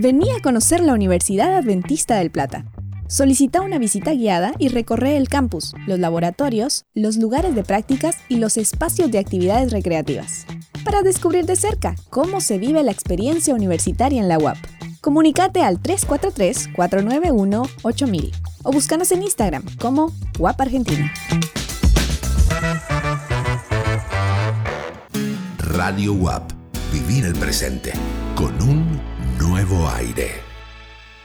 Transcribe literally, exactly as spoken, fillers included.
Vení a conocer la Universidad Adventista del Plata. Solicita una visita guiada y recorre el campus, los laboratorios, los lugares de prácticas y los espacios de actividades recreativas, para descubrir de cerca cómo se vive la experiencia universitaria en la U A P. Comunícate al tres cuatro tres, cuatro nueve uno, ocho mil o búscanos en Instagram como U A P Argentina. Radio U A P. Vivir el presente con un nuevo aire.